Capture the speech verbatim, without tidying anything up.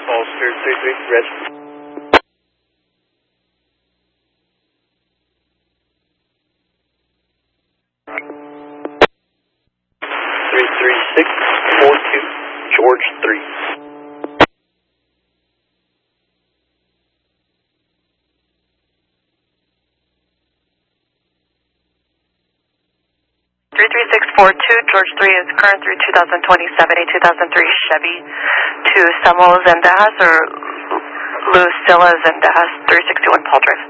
Ulster three three, red. three three six four two, George three. three three six four two, George three is current through two thousand twenty-seven, a two thousand three Chevy to Samuel Zendejas or Lucilla Zendejas, three sixty-one Paul Drive.